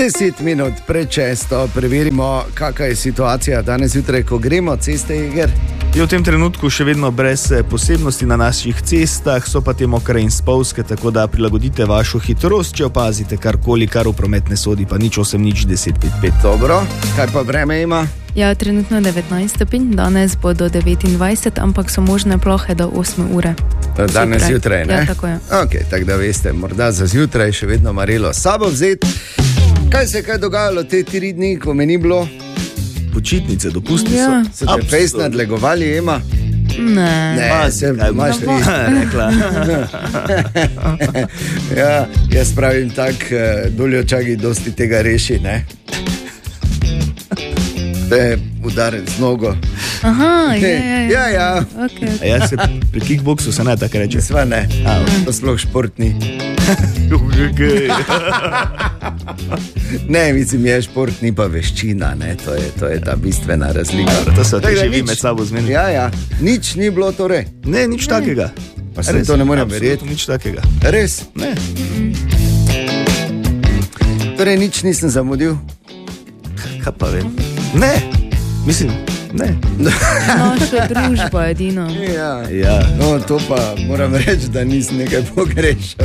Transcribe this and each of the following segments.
10 minut pred 6. Preverimo, kakva je situacija danes jutraj, ko gremo ceste, Iger. Je v tem trenutku še vedno brez posebnosti na naših cestah, so pa te mokre in spolzke, tako da prilagodite vašo hitrost, če opazite karkoli, kar v promet ne sodi, pa nič 8, nič 10, 5, 5. Dobro, kaj pa vreme ima? Ja, trenutno 19 stopinj, danes bo do 29, ampak so možne plohe do 8 ure. Danes zjutraj, ne? Ja, tako je. Ok, tako da veste, morda za zjutraj še vedno marelo sabo vzeti. Kaj se je dogajalo te 3 dni, ko me ni bilo? Počitnice, dopusti Ja. so. Se te fejst nadlegovali, Ema? Ne. Se imaš ti. rekla. Ja, jaz pravim tak, Doljočagi dosti tega reši, ne? To je udarec z nogo. Aha, Ja. Okay. A jaz se pri kickboksu se ne tako reče. Sva ne, to sploh športni. Ne, mislim, je šport, ni pa veščina, ne? To je ta bistvena razlika. To so te Tako da že vi nič- med sabo zmenili. Ja, nič ni bilo torej. Ne, nič takega. Pa se to ne morem absolutno verjeti. Nič takega. Res? Ne. Torej nič nisem zamudil. Kaj pa vem? Ne. Mislim, ne. Naša družba edino. Ja. Ja. No, to pa moram reči, da nisem nekaj pogrešal.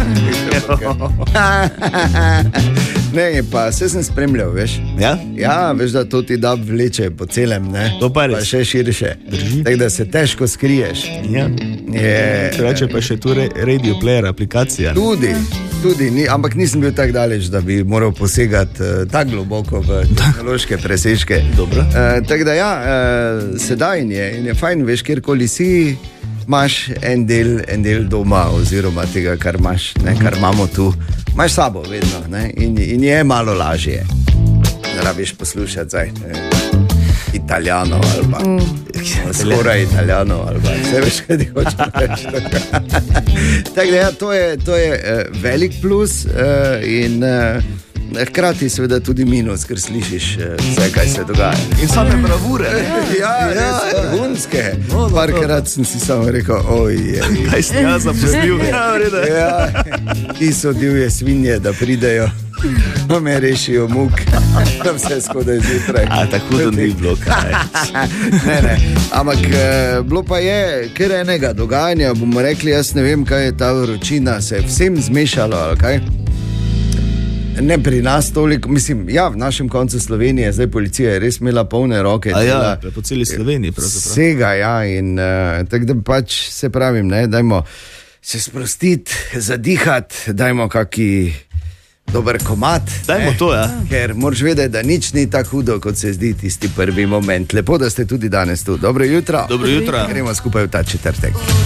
Ne, pa vse sem spremljal, veš. Ja? Ja, veš, da to ti da vleče po celem, ne? To pa res. Pa še širše. Drži. Tako da se težko skriješ. Ja. Drugače pa še tu Radio Player aplikacija. Tudi, ampak nisem bil tako daleč, da bi moral posegati tako globoko v tehnološke presežke. Dobro. Tako da ja, sedaj in je fajn, veš, kjerkoli si, imaš en del doma, oziroma tega, kar imaš, ne, kar imamo tu, imaš sabo vedno, ne, in je malo lažje. Ne rabiš poslušati zdaj Italijanov ali pa skoraj Italijanov ali pa vse veš, kaj ti hočem reči. Tako da ja, to je velik plus in hkrati seveda tudi minus, ker slišiš vse, kaj se dogaja. In same bravure. Ja, res vrhunske. Parkrat sem si samo rekel, ojej. Kaj si jaz zapustil? Ja, vreda. Ja, ti so divje svinje, da pridejo, da me rešijo muk, da vse skodaj zjutraj. A tako hudo ni bilo, kaj? Ne, ampak bilo pa je kar enega dogajanja, bomo rekli, jaz ne vem, kaj je ta vročina, se je vsem zmešalo, ali kaj? Ne pri nas toliko, mislim, ja, v našem koncu Slovenije, zdaj policija je res imela polne roke. A ja, po celi Sloveniji pravzaprav. Vsega, ja, in tako da pač se pravim, ne, dajmo se sprostiti, zadihati, dajmo kaki dober komad. Dajmo to, ja. Ker moraš vedeti, da nič ni tako hudo, kot se zdi tisti prvi moment. Lepo, da ste tudi danes tu. Dobro jutro. Dobro jutro. Gremo skupaj v ta četrtek.